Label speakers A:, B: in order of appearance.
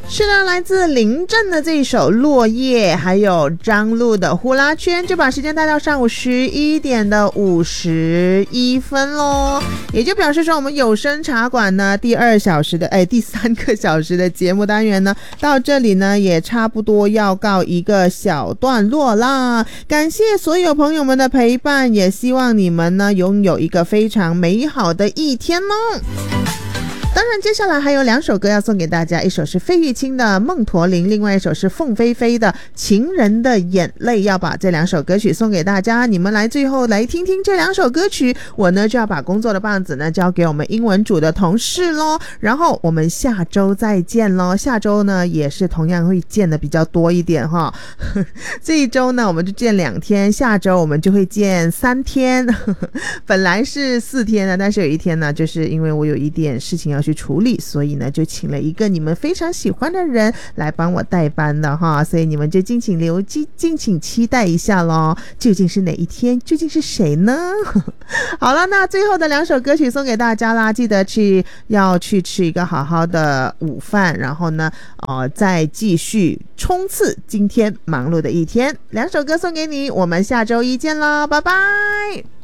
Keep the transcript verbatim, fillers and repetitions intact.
A: 是的，来自林振的这一首《落叶》，还有张璐的《呼啦圈》，就把时间带到上午十一点的五十一分咯，也就表示说我们有声茶馆呢第二小时的哎第三个小时的节目单元呢到这里呢也差不多要告一个小段落啦。感谢所有朋友们的陪伴，也希望你们呢拥有一个非常美好的一天哦。当然接下来还有两首歌要送给大家，一首是费玉清的《梦驼铃》，另外一首是凤飞飞的《情人的眼泪》，要把这两首歌曲送给大家，你们来最后来听听这两首歌曲，我呢就要把工作的棒子呢交给我们英文组的同事咯，然后我们下周再见咯，下周呢也是同样会见的比较多一点哈，这一周呢我们就见两天，下周我们就会见三天，本来是四天的，但是有一天呢就是因为我有一点事情要去处理，所以呢就请了一个你们非常喜欢的人来帮我代班的哈，所以你们就敬请留敬敬请期待一下咯，究竟是哪一天，究竟是谁呢？好了，那最后的两首歌曲送给大家啦，记得去要去吃一个好好的午饭，然后呢呃再继续冲刺今天忙碌的一天，两首歌送给你，我们下周一见啦，拜拜。